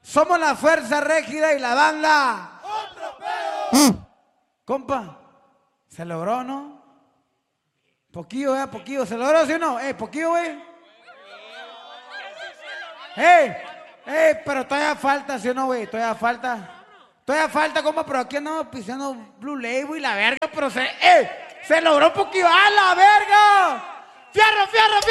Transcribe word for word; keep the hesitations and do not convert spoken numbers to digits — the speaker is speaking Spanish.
Somos la fuerza rígida y la banda. ¡Otro pedo! Compa, ¿se logró, no? Poquillo, eh, poquillo. ¿Se logró, sí o no? Eh, poquillo, güey. ¡Eh! ¡Eh! Pero todavía falta, ¿sí o no, güey? Todavía falta. Todavía falta, compa, pero aquí andamos pisando Blue Label y la verga, pero se... ¡Eh! ¡Se logró poquillo! ¡A la verga! ¡Fierro, fierro, fierro!